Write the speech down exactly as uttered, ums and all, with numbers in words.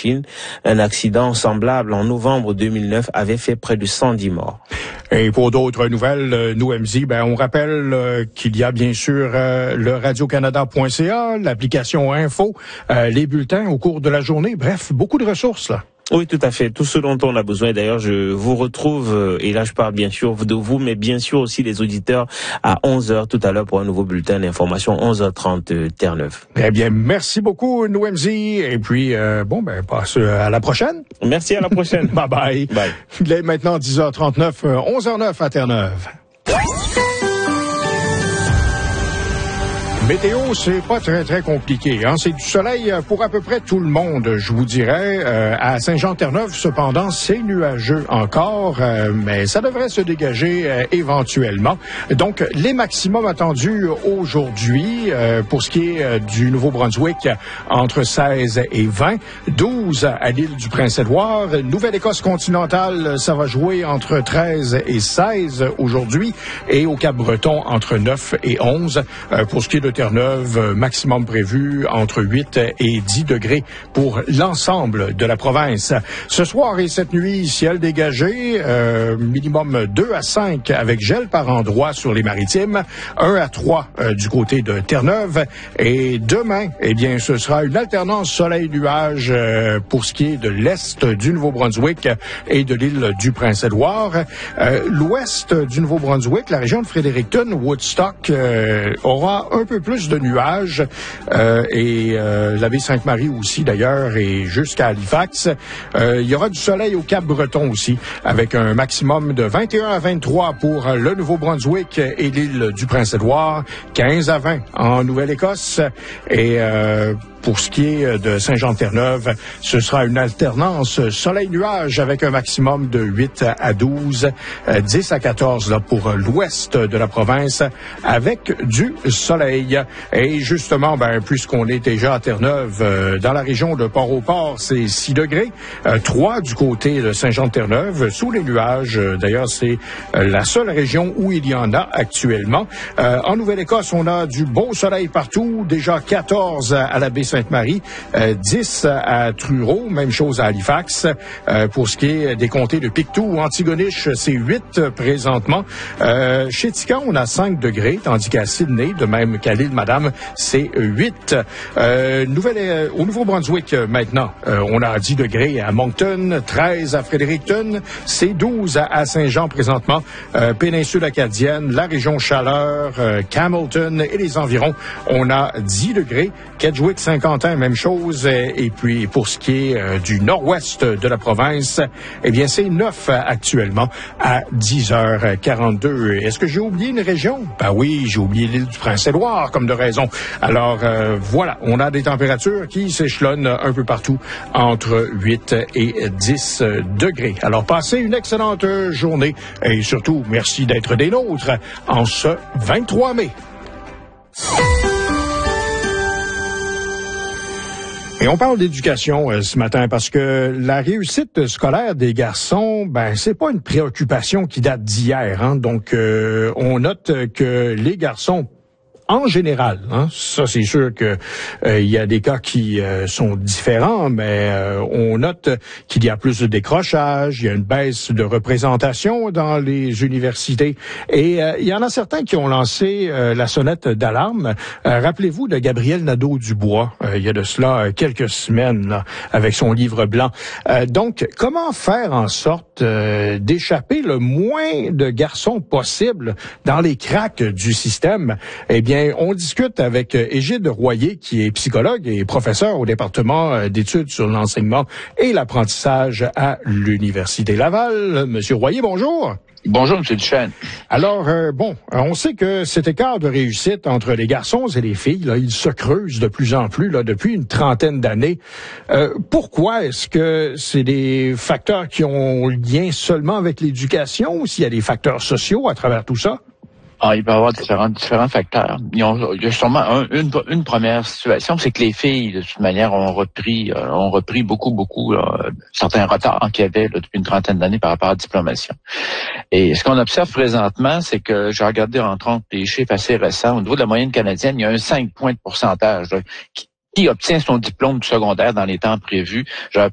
Chine. Un accident semblable en novembre deux mille neuf avait fait près de cent dix morts. Et pour d'autres nouvelles, nous, M Z, ben, on rappelle euh, qu'il y a bien sûr euh, le radio canada point c a, l'application Info, euh, les bulletins au cours de la journée. Bref, beaucoup de ressources, là. Oui, tout à fait. Tout ce dont on a besoin. D'ailleurs, je vous retrouve, et là je parle bien sûr de vous, mais bien sûr aussi les auditeurs à onze heures tout à l'heure pour un nouveau bulletin d'information, onze heures trente, Terre-Neuve. Eh bien, merci beaucoup, nous, M Z. Et puis, euh, bon, ben, passe à la prochaine. Merci, à la prochaine. Bye bye. Bye. Il est maintenant dix heures trente-neuf, onze heures neuf à Terre-Neuve. Météo, c'est pas très, très compliqué, hein. C'est du soleil pour à peu près tout le monde, je vous dirais. Euh, à Saint-Jean-Terre-Neuve, cependant, c'est nuageux encore, euh, mais ça devrait se dégager euh, éventuellement. Donc, les maximums attendus aujourd'hui, euh, pour ce qui est euh, du Nouveau-Brunswick, entre seize et vingt, douze à l'île du Prince-Édouard. Nouvelle-Écosse continentale, ça va jouer entre treize et seize aujourd'hui, et au Cap-Breton, entre neuf et onze. Euh, pour ce qui est de Terre-Neuve, maximum prévu entre huit et dix degrés pour l'ensemble de la province. Ce soir et cette nuit, ciel dégagé, euh, minimum deux à cinq avec gel par endroits sur les maritimes, un à trois euh, du côté de Terre-Neuve. Et demain, eh bien, ce sera une alternance soleil-nuage euh, pour ce qui est de l'est du Nouveau-Brunswick et de l'île du Prince-Édouard. Euh, l'ouest du Nouveau-Brunswick, la région de Fredericton, Woodstock, euh, aura un peu plus de nuages euh, et euh, la baie Sainte-Marie aussi d'ailleurs et jusqu'à Halifax. Euh, il y aura du soleil au Cap-Breton aussi avec un maximum de vingt et un à vingt-trois pour le Nouveau-Brunswick et l'île du Prince-Édouard, quinze à vingt en Nouvelle-Écosse et euh, pour ce qui est de Saint-Jean-Terre-Neuve, ce sera une alternance soleil-nuage avec un maximum de huit à douze, dix à quatorze là, pour l'ouest de la province avec du soleil. Et justement, ben, puisqu'on est déjà à Terre-Neuve, euh, dans la région de Port-au-Port, c'est six degrés, euh, trois du côté de Saint-Jean-Terre-Neuve, sous les nuages. D'ailleurs, c'est euh, la seule région où il y en a actuellement. Euh, en Nouvelle-Écosse, on a du beau soleil partout, déjà quatorze à la baie Sainte-Marie, euh, dix à Truro, même chose à Halifax. Euh, pour ce qui est des comtés de Pictou ou Antigonish, c'est huit présentement. Euh, chez Tican, on a cinq degrés, tandis qu'à Sydney, de même qu'à l'île Madame, c'est huit. Euh, nouvelle, euh, au Nouveau-Brunswick, euh, maintenant, euh, on a dix degrés à Moncton, treize à Fredericton, c'est douze à, à Saint-Jean présentement, euh, péninsule acadienne, la région Chaleur, euh, Campbellton et les environs, on a dix degrés. Kedgewick, Saint-Quentin, même chose. Et puis, pour ce qui est euh, du nord-ouest de la province, eh bien, c'est neuf euh, actuellement à dix heures quarante-deux. Est-ce que j'ai oublié une région? Ben oui, j'ai oublié l'île du Prince-Édouard, comme de raison. Alors, euh, voilà, on a des températures qui s'échelonnent un peu partout entre huit et dix degrés. Alors, passez une excellente journée et surtout, merci d'être des nôtres en ce vingt-trois mai. Et on parle d'éducation euh, ce matin parce que la réussite scolaire des garçons, ben c'est pas une préoccupation qui date d'hier, hein. Donc euh, on note que les garçons en général, hein, ça c'est sûr que euh, il y a des cas qui euh, sont différents, mais euh, on note qu'il y a plus de décrochage, il y a une baisse de représentation dans les universités, et euh, il y en a certains qui ont lancé euh, la sonnette d'alarme. Euh, rappelez-vous de Gabriel Nadeau-Dubois, euh, il y a de cela quelques semaines, là, avec son livre blanc. Euh, donc, comment faire en sorte euh, d'échapper le moins de garçons possible dans les cracks du système? Eh bien, on discute avec Égide Royer, qui est psychologue et professeur au département d'études sur l'enseignement et l'apprentissage à l'Université Laval. Monsieur Royer, bonjour. Bonjour, M. Duchesne. Alors, euh, bon, on sait que cet écart de réussite entre les garçons et les filles, là, il se creuse de plus en plus là, depuis une trentaine d'années. Euh, pourquoi? Est-ce que c'est des facteurs qui ont lien seulement avec l'éducation ou s'il y a des facteurs sociaux à travers tout ça? Ah, il peut y avoir différents, différents facteurs. Il y a sûrement un, une, une première situation, c'est que les filles, de toute manière, ont repris, euh, ont repris beaucoup, beaucoup euh, certains retards qu'il y avait là, depuis une trentaine d'années par rapport à la diplomation. Et ce qu'on observe présentement, c'est que j'ai regardé entre autres des chiffres assez récents. Au niveau de la moyenne canadienne, il y a un cinq points de pourcentage là, qui qui obtient son diplôme du secondaire dans les temps prévus. Je